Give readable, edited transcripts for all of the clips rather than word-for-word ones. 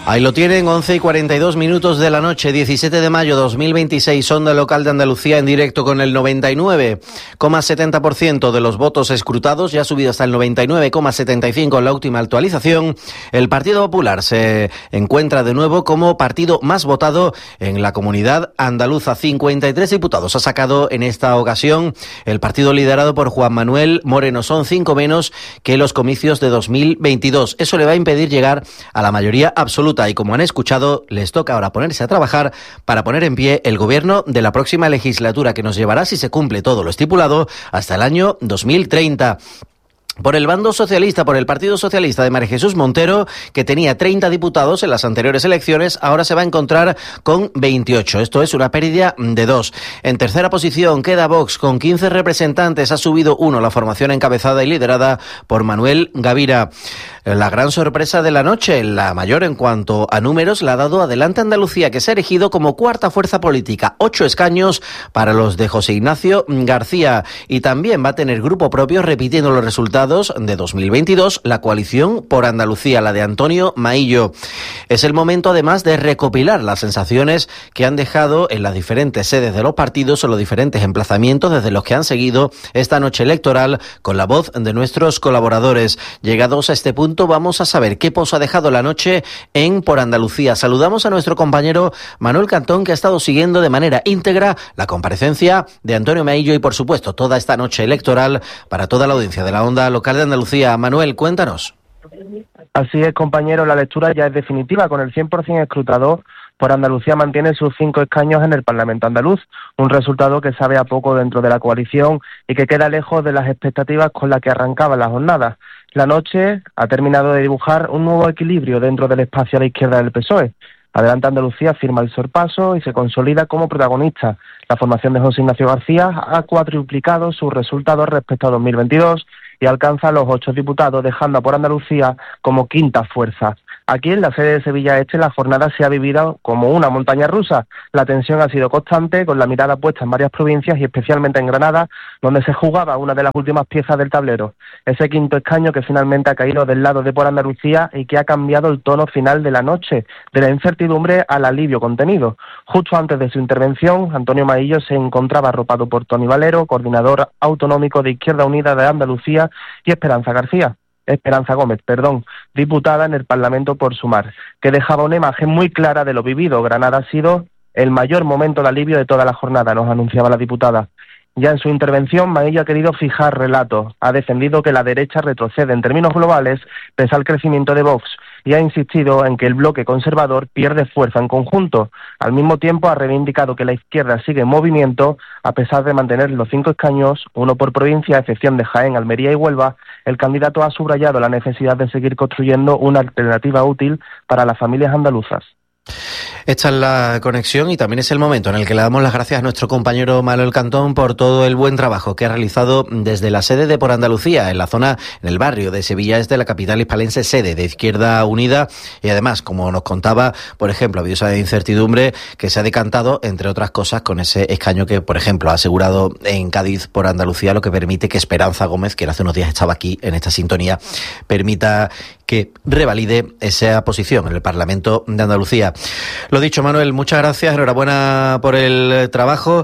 Ahí lo tienen, 11:42 de la noche, 17 de mayo 2026, Onda Local de Andalucía en directo con el 99,70% de los votos escrutados, ya ha subido hasta el 99,75% en la última actualización. El Partido Popular se encuentra de nuevo como partido más votado en la comunidad andaluza. 53 diputados ha sacado en esta ocasión el partido liderado por Juan Manuel Moreno. Son 5 menos que los comicios de 2022. Eso le va a impedir llegar a la mayoría absoluta. Y como han escuchado, les toca ahora ponerse a trabajar para poner en pie el gobierno de la próxima legislatura, que nos llevará, si se cumple todo lo estipulado, hasta el año 2030. Por el bando socialista, por el Partido Socialista de María Jesús Montero, que tenía 30 diputados en las anteriores elecciones, ahora se va a encontrar con 28. Esto es una pérdida de 2. En tercera posición queda Vox, con 15 representantes. Ha subido 1 la formación encabezada y liderada por Manuel Gavira. La gran sorpresa de la noche, la mayor en cuanto a números, la ha dado Adelante Andalucía, que se ha erigido como cuarta fuerza política. 8 escaños para los de José Ignacio García. Y también va a tener grupo propio, repitiendo los resultados de 2022, la coalición por Andalucía, la de Antonio Maillo. Es el momento, además, de recopilar las sensaciones que han dejado en las diferentes sedes de los partidos o los diferentes emplazamientos desde los que han seguido esta noche electoral, con la voz de nuestros colaboradores. Llegados a este punto, vamos a saber qué pozo ha dejado la noche en Por Andalucía. Saludamos a nuestro compañero Manuel Cantón, que ha estado siguiendo de manera íntegra la comparecencia de Antonio Maillo y, por supuesto, toda esta noche electoral para toda la audiencia de la Onda Local de Andalucía. Manuel, cuéntanos. Así es, compañero, la lectura ya es definitiva. Con el 100% escrutado, Por Andalucía mantiene sus 5 escaños en el Parlamento andaluz, un resultado que sabe a poco dentro de la coalición y que queda lejos de las expectativas con las que arrancaba la jornada. La noche ha terminado de dibujar un nuevo equilibrio dentro del espacio a la izquierda del PSOE. Adelante Andalucía firma el sorpaso y se consolida como protagonista. La formación de José Ignacio García ha cuadruplicado sus resultados respecto a 2022 y alcanza los 8 diputados, dejando a Por Andalucía como quinta fuerza. Aquí en la sede de Sevilla Este la jornada se ha vivido como una montaña rusa. La tensión ha sido constante, con la mirada puesta en varias provincias y especialmente en Granada, donde se jugaba una de las últimas piezas del tablero. Ese quinto escaño que finalmente ha caído del lado de Por Andalucía y que ha cambiado el tono final de la noche, de la incertidumbre al alivio contenido. Justo antes de su intervención, Antonio Maillo se encontraba arropado por Toni Valero, coordinador autonómico de Izquierda Unida de Andalucía, y Esperanza Gómez, diputada en el Parlamento por Sumar, que dejaba una imagen muy clara de lo vivido. Granada ha sido el mayor momento de alivio de toda la jornada, nos anunciaba la diputada. Ya en su intervención, Maillo ha querido fijar relatos, ha defendido que la derecha retrocede en términos globales pese al crecimiento de Vox y ha insistido en que el bloque conservador pierde fuerza en conjunto. Al mismo tiempo ha reivindicado que la izquierda sigue en movimiento a pesar de mantener los 5 escaños, 1 por provincia, a excepción de Jaén, Almería y Huelva. El candidato ha subrayado la necesidad de seguir construyendo una alternativa útil para las familias andaluzas. Esta es la conexión y también es el momento en el que le damos las gracias a nuestro compañero Manuel Cantón por todo el buen trabajo que ha realizado desde la sede de Por Andalucía, en la zona, en el barrio de Sevilla Este, la capital hispalense, sede de Izquierda Unida. Y además, como nos contaba, por ejemplo, ha habido esa incertidumbre que se ha decantado, entre otras cosas, con ese escaño que, por ejemplo, ha asegurado en Cádiz Por Andalucía, lo que permite que Esperanza Gómez, que hace unos días estaba aquí en esta sintonía, permita que revalide esa posición en el Parlamento de Andalucía. Lo dicho, Manuel, muchas gracias, enhorabuena por el trabajo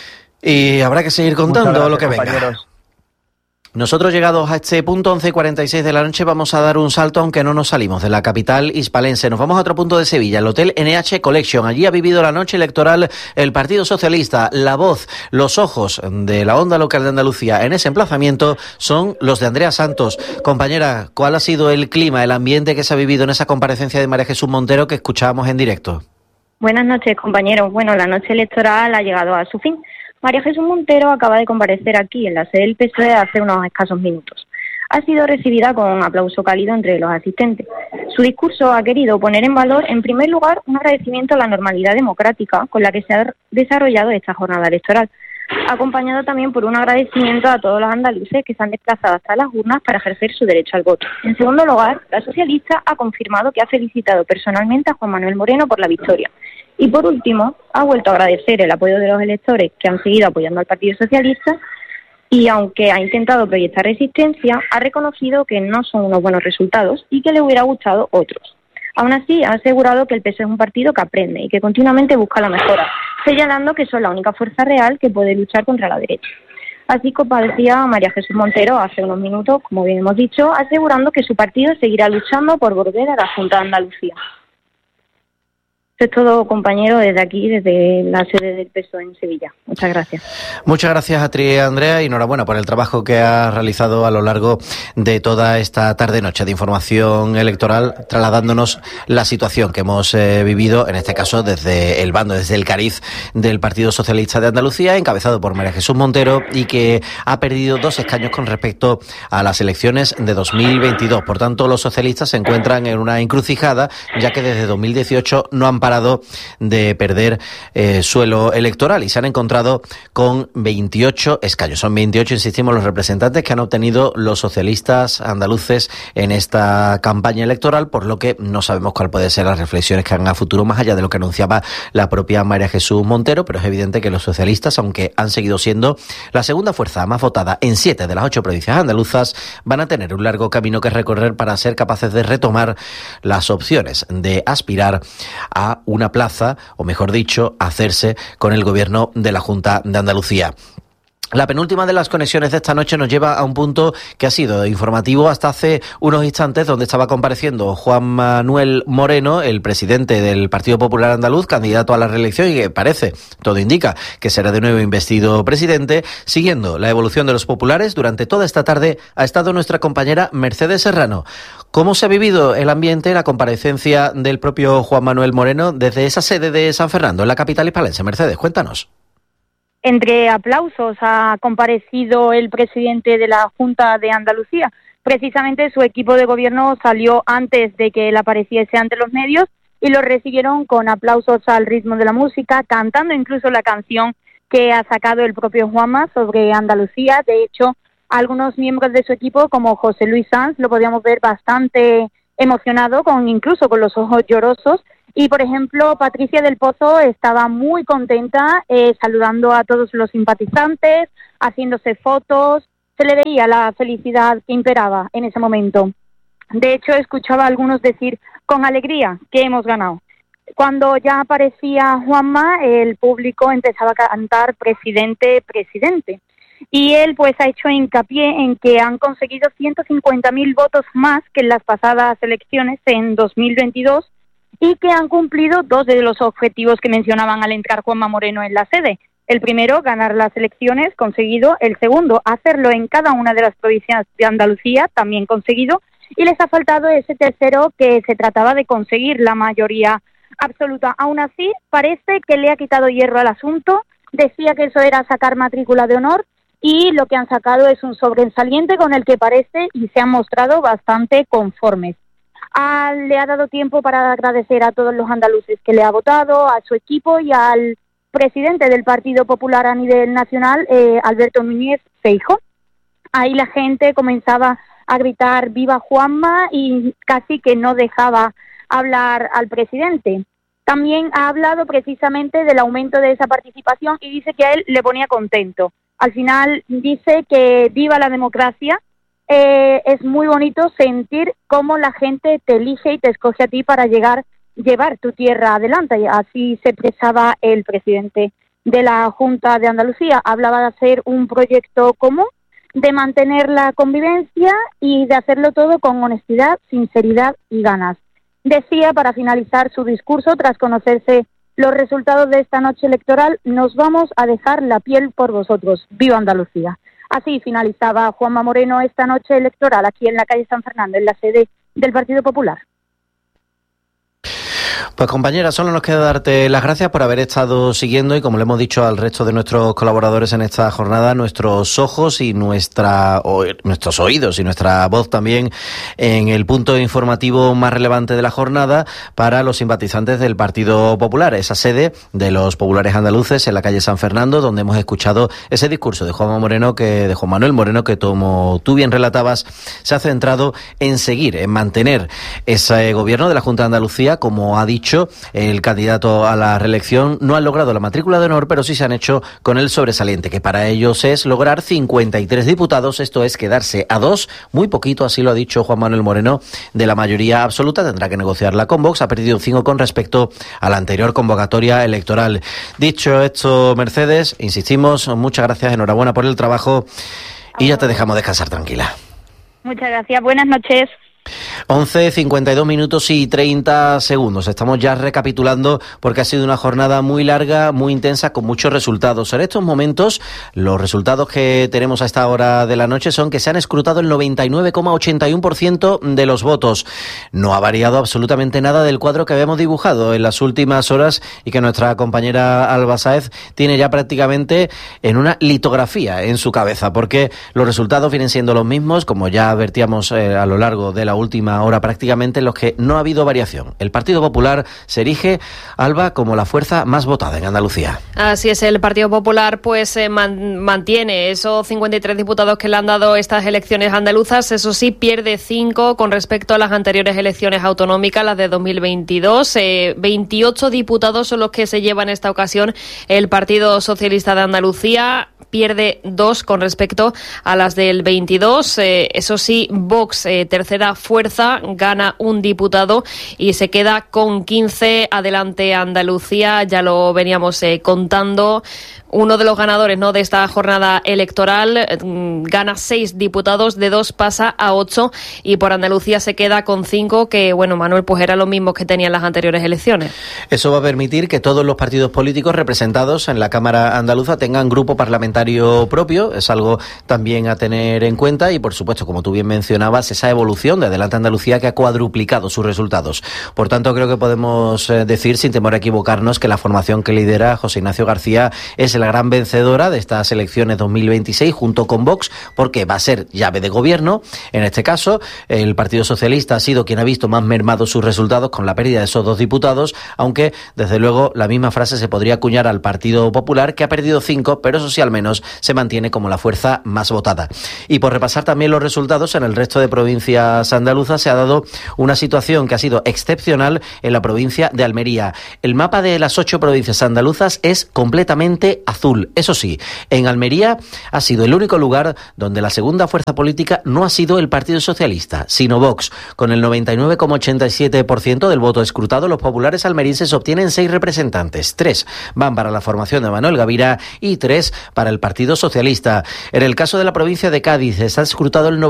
y habrá que seguir contando lo que venga. Nosotros, llegados a este punto, 11:46 de la noche, vamos a dar un salto, aunque no nos salimos de la capital hispalense. Nos vamos a otro punto de Sevilla, el Hotel NH Collection. Allí ha vivido la noche electoral el Partido Socialista. La voz, los ojos de la Onda Local de Andalucía en ese emplazamiento son los de Andrea Santos. Compañera, ¿cuál ha sido el clima, el ambiente que se ha vivido en esa comparecencia de María Jesús Montero que escuchábamos en directo? Buenas noches, compañeros. Bueno, la noche electoral ha llegado a su fin. María Jesús Montero acaba de comparecer aquí en la sede del PSOE hace unos escasos minutos. Ha sido recibida con un aplauso cálido entre los asistentes. Su discurso ha querido poner en valor, en primer lugar, un agradecimiento a la normalidad democrática con la que se ha desarrollado esta jornada electoral, acompañado también por un agradecimiento a todos los andaluces que se han desplazado hasta las urnas para ejercer su derecho al voto. En segundo lugar, la socialista ha confirmado que ha felicitado personalmente a Juan Manuel Moreno por la victoria. Y por último, ha vuelto a agradecer el apoyo de los electores que han seguido apoyando al Partido Socialista y, aunque ha intentado proyectar resistencia, ha reconocido que no son unos buenos resultados y que le hubiera gustado otros. Aún así, ha asegurado que el PSOE es un partido que aprende y que continuamente busca la mejora, señalando que son la única fuerza real que puede luchar contra la derecha. Así compadecía María Jesús Montero hace unos minutos, como bien hemos dicho, asegurando que su partido seguirá luchando por volver a la Junta de Andalucía. Eso es todo, compañero, desde aquí, desde la sede del PSOE en Sevilla. Muchas gracias. Muchas gracias a ti, Andrea, y enhorabuena por el trabajo que has realizado a lo largo de toda esta tarde-noche de información electoral, trasladándonos la situación que hemos vivido, en este caso desde el bando, desde el cariz del Partido Socialista de Andalucía, encabezado por María Jesús Montero, y que ha perdido 2 escaños con respecto a las elecciones de 2022. Por tanto, los socialistas se encuentran en una encrucijada, ya que desde 2018 no han parado de perder suelo electoral y se han encontrado con 28 escaños. Son 28, insistimos, los representantes que han obtenido los socialistas andaluces en esta campaña electoral, por lo que no sabemos cuál puede ser las reflexiones que hagan a futuro, más allá de lo que anunciaba la propia María Jesús Montero, pero es evidente que los socialistas, aunque han seguido siendo la segunda fuerza más votada en 7 de las 8 provincias andaluzas, van a tener un largo camino que recorrer para ser capaces de retomar las opciones de aspirar a una plaza, o mejor dicho, hacerse con el gobierno de la Junta de Andalucía. La penúltima de las conexiones de esta noche nos lleva a un punto que ha sido informativo hasta hace unos instantes, donde estaba compareciendo Juan Manuel Moreno, el presidente del Partido Popular Andaluz, candidato a la reelección, y que parece, todo indica, que será de nuevo investido presidente. Siguiendo la evolución de los populares, durante toda esta tarde ha estado nuestra compañera Mercedes Serrano. ¿Cómo se ha vivido el ambiente, la comparecencia del propio Juan Manuel Moreno desde esa sede de San Fernando, en la capital hispalense? Mercedes, cuéntanos. Entre aplausos ha comparecido el presidente de la Junta de Andalucía. Precisamente su equipo de gobierno salió antes de que él apareciese ante los medios y lo recibieron con aplausos al ritmo de la música, cantando incluso la canción que ha sacado el propio Juanma sobre Andalucía. De hecho, algunos miembros de su equipo, como José Luis Sanz, lo podíamos ver bastante emocionado, incluso con los ojos llorosos. Y, por ejemplo, Patricia del Pozo estaba muy contenta, saludando a todos los simpatizantes, haciéndose fotos. Se le veía la felicidad que imperaba en ese momento. De hecho, escuchaba a algunos decir con alegría que hemos ganado. Cuando ya aparecía Juanma, el público empezaba a cantar presidente, presidente. Y él pues ha hecho hincapié en que han conseguido 150.000 votos más que en las pasadas elecciones en 2022, y que han cumplido 2 de los objetivos que mencionaban al entrar Juanma Moreno en la sede. El primero, ganar las elecciones, conseguido. El segundo, hacerlo en cada una de las provincias de Andalucía, también conseguido. Y les ha faltado ese tercero, que se trataba de conseguir la mayoría absoluta. Aún así, parece que le ha quitado hierro al asunto. Decía que eso era sacar matrícula de honor, y lo que han sacado es un sobresaliente con el que parece y se han mostrado bastante conformes. Le ha dado tiempo para agradecer a todos los andaluces que le ha votado, a su equipo y al presidente del Partido Popular a nivel nacional, Alberto Núñez Feijóo. Ahí la gente comenzaba a gritar ¡Viva Juanma! Y casi que no dejaba hablar al presidente. También ha hablado precisamente del aumento de esa participación y dice que a él le ponía contento. Al final dice que viva la democracia. Es muy bonito sentir cómo la gente te elige y te escoge a ti para llevar tu tierra adelante. Y así se expresaba el presidente de la Junta de Andalucía. Hablaba de hacer un proyecto común, de mantener la convivencia y de hacerlo todo con honestidad, sinceridad y ganas. Decía, para finalizar su discurso, tras conocerse los resultados de esta noche electoral: nos vamos a dejar la piel por vosotros. ¡Viva Andalucía! Así finalizaba Juanma Moreno esta noche electoral aquí en la calle San Fernando, en la sede del Partido Popular. Pues compañera, solo nos queda darte las gracias por haber estado siguiendo, y como le hemos dicho al resto de nuestros colaboradores en esta jornada, nuestros ojos y nuestros oídos y nuestra voz también en el punto informativo más relevante de la jornada para los simpatizantes del Partido Popular, esa sede de los populares andaluces en la calle San Fernando, donde hemos escuchado ese discurso de Juan Manuel Moreno, que como tú bien relatabas, se ha centrado en seguir, en mantener ese gobierno de la Junta de Andalucía, como ha dicho hecho, el candidato a la reelección no ha logrado la matrícula de honor, pero sí se han hecho con el sobresaliente, que para ellos es lograr 53 diputados, esto es quedarse a 2, muy poquito, así lo ha dicho Juan Manuel Moreno, de la mayoría absoluta. Tendrá que negociarla con Vox, ha perdido 5 con respecto a la anterior convocatoria electoral. Dicho esto, Mercedes, insistimos, muchas gracias, enhorabuena por el trabajo y ya te dejamos descansar tranquila. Muchas gracias, buenas noches. 11:52 minutos y 30 segundos. Estamos ya recapitulando porque ha sido una jornada muy larga, muy intensa, con muchos resultados. En estos momentos, los resultados que tenemos a esta hora de la noche son que se han escrutado el 99,81% de los votos. No ha variado absolutamente nada del cuadro que habíamos dibujado en las últimas horas y que nuestra compañera Alba Sáez tiene ya prácticamente en una litografía en su cabeza, porque los resultados vienen siendo los mismos, como ya advertíamos a lo largo de la última hora prácticamente, en los que no ha habido variación. El Partido Popular se erige, Alba, como la fuerza más votada en Andalucía. Así es, el Partido Popular pues mantiene esos 53 diputados que le han dado estas elecciones andaluzas. Eso sí, pierde 5 con respecto a las anteriores elecciones autonómicas, las de 2022. 28 diputados son los que se lleva en esta ocasión el Partido Socialista de Andalucía. Pierde 2 con respecto a las del 22. Eso sí, Vox, tercera fuerza, gana un diputado y se queda con 15. Adelante Andalucía, ya lo veníamos contando. Uno de los ganadores, ¿no?, de esta jornada electoral, gana 6 diputados, de 2 pasa a 8 y por Andalucía se queda con 5, que, bueno, Manuel, pues eran los mismos que tenían las anteriores elecciones. Eso va a permitir que todos los partidos políticos representados en la Cámara Andaluza tengan grupo parlamentario propio. Es algo también a tener en cuenta y, por supuesto, como tú bien mencionabas, esa evolución de Adelante Andalucía que ha cuadruplicado sus resultados. Por tanto, creo que podemos decir, sin temor a equivocarnos, que la formación que lidera José Ignacio García es la gran vencedora de estas elecciones 2026 junto con Vox, porque va a ser llave de gobierno. En este caso, el Partido Socialista ha sido quien ha visto más mermados sus resultados con la pérdida de esos 2 diputados, aunque desde luego la misma frase se podría acuñar al Partido Popular, que ha perdido 5, pero eso sí, al menos se mantiene como la fuerza más votada. Y por repasar también los resultados en el resto de provincias andaluzas, se ha dado una situación que ha sido excepcional en la provincia de Almería. El mapa de las 8 provincias andaluzas es completamente azul. Eso sí, en Almería ha sido el único lugar donde la segunda fuerza política no ha sido el Partido Socialista, sino Vox. Con el 99,87% del voto escrutado, los populares almerienses obtienen 6 representantes. 3 van para la formación de Manuel Gavira y 3 para el Partido Socialista. En el caso de la provincia de Cádiz, está escrutado el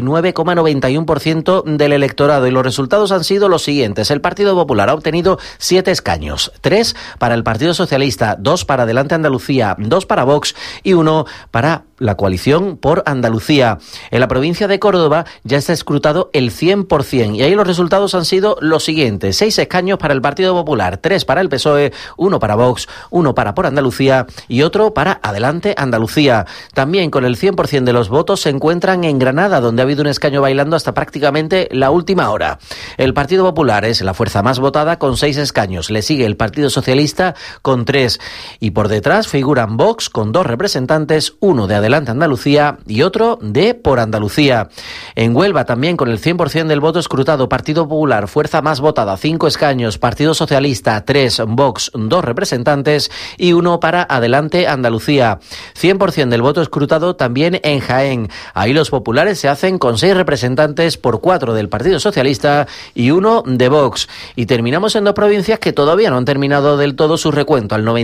99,91% del electorado y los resultados han sido los siguientes. El Partido Popular ha obtenido 7 escaños, 3 para el Partido Socialista, 2 para Adelante Andalucía, 2 para Vox y 1 para la coalición por Andalucía. En la provincia de Córdoba ya está escrutado el 100% y ahí los resultados han sido los siguientes: 6 escaños para el Partido Popular, 3 para el PSOE, 1 para Vox, 1 para Por Andalucía y otro para Adelante Andalucía. También con el 100% de los votos se encuentran en Granada, donde ha habido un escaño bailando hasta prácticamente la última hora. El Partido Popular es la fuerza más votada con 6 escaños. Le sigue el Partido Socialista con 3 y por detrás figuran Vox con 2 representantes, uno de Adelante Andalucía y otro de Por Andalucía. En Huelva también con el 100% del voto escrutado, Partido Popular, fuerza más votada, 5 escaños, Partido Socialista 3, Vox 2 representantes y 1 para Adelante Andalucía. 100% del voto escrutado también en Jaén. Ahí los populares se hacen con 6 representantes por 4 del Partido Socialista y 1 de Vox. Y terminamos en 2 provincias que todavía no han terminado del todo su recuento. Al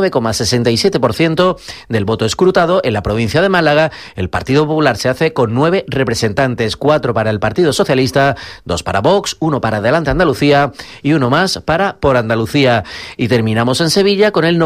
99,67% del voto escrutado, en la provincia de Málaga, el Partido Popular se hace con 9 representantes, 4 para el Partido Socialista, 2 para Vox, 1 para Adelante Andalucía y 1 más para Por Andalucía. Y terminamos en Sevilla con el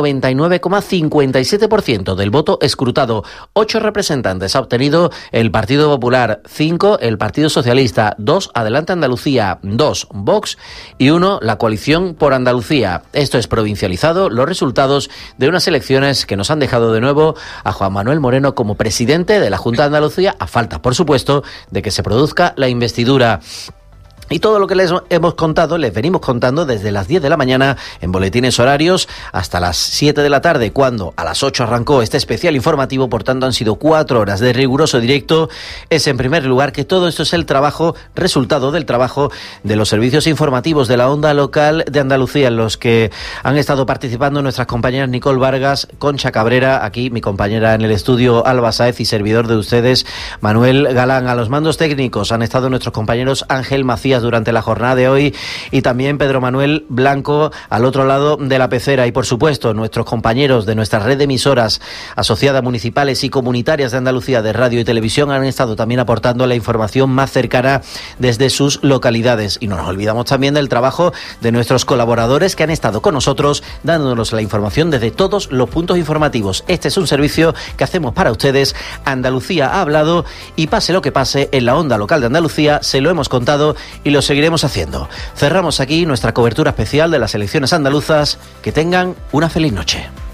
99,57% del voto escrutado. 8 representantes ha obtenido el Partido Popular, 5 el Partido Socialista, 2 Adelante Andalucía, 2 Vox y 1 la coalición Por Andalucía. Esto es provincializado, los resultados de unas elecciones que nos han dejado de nuevo a Juan Manuel Moreno como presidente de la Junta de Andalucía, a falta, por supuesto, de que se produzca la investidura. Y todo lo que les hemos contado, les venimos contando desde las 10 de la mañana en boletines horarios hasta las 7 de la tarde, cuando a las 8 arrancó este especial informativo. Por tanto, han sido 4 horas de riguroso directo. Es, en primer lugar, que todo esto es el resultado del trabajo de los servicios informativos de la onda local de Andalucía, en los que han estado participando nuestras compañeras Nicole Vargas, Concha Cabrera, aquí mi compañera en el estudio Alba Sáez, y servidor de ustedes Manuel Galán. A los mandos técnicos han estado nuestros compañeros Ángel Macías durante la jornada de hoy, y también Pedro Manuel Blanco al otro lado de la pecera, y por supuesto nuestros compañeros de nuestra red de emisoras asociadas, municipales y comunitarias de Andalucía de radio y televisión han estado también aportando la información más cercana desde sus localidades. Y no nos olvidamos también del trabajo de nuestros colaboradores que han estado con nosotros dándonos la información desde todos los puntos informativos. Este es un servicio que hacemos para ustedes. Andalucía ha hablado, y pase lo que pase en la onda local de Andalucía, se lo hemos contado y lo seguiremos haciendo. Cerramos aquí nuestra cobertura especial de las elecciones andaluzas. Que tengan una feliz noche.